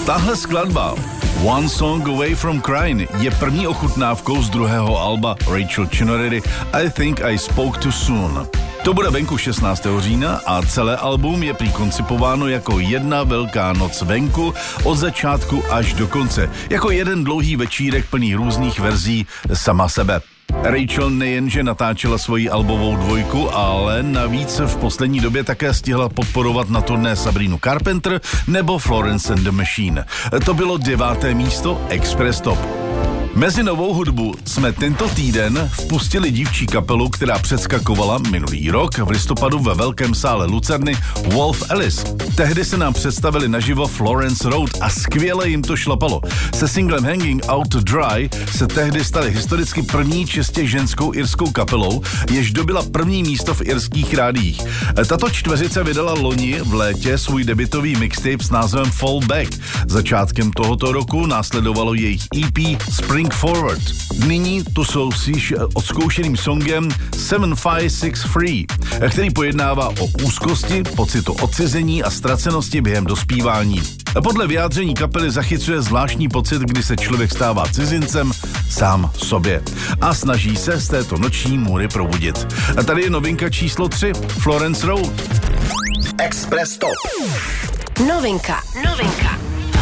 Tahle skladba One Song Away from Crying je první ochutnávkou z druhého alba Rachel Chinouriri I Think I Spoke Too Soon. To bude venku 16. října a celé album je prý koncipováno jako jedna velká noc venku od začátku až do konce. Jako jeden dlouhý večírek plný různých verzí sama sebe. Rachel nejenže natáčela svoji albovou dvojku, ale navíc v poslední době také stihla podporovat na turné Sabrinu Carpenter nebo Florence and the Machine. To bylo 9. místo Express Top. Mezi novou hudbu jsme tento týden vpustili dívčí kapelu, která předskakovala minulý rok v listopadu ve velkém sále Lucerny Wolf Alice. Tehdy se nám představili naživo Florence Road a skvěle jim to šlapalo. Se singlem Hanging Out to Dry se tehdy stali historicky první čistě ženskou irskou kapelou, jež dobila první místo v irských rádiích. Tato čtveřice vydala loni v létě svůj debutový mixtape s názvem Fall Back. Začátkem tohoto roku následovalo jejich EP Spring Forward. Nyní tu jsou s již odzkoušeným songem 7563, který pojednává o úzkosti, pocitu odcizení a ztracenosti během dospívání. Podle vyjádření kapely zachycuje zvláštní pocit, kdy se člověk stává cizincem sám sobě a snaží se z této noční můry probudit. A tady je novinka číslo 3, Florence Road. Express Top. Novinka.